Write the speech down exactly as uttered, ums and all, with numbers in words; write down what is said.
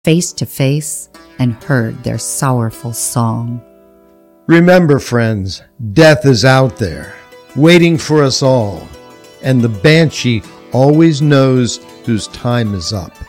face to face and heard their sorrowful song. Remember, friends, death is out there, waiting for us all, and the banshee always knows whose time is up.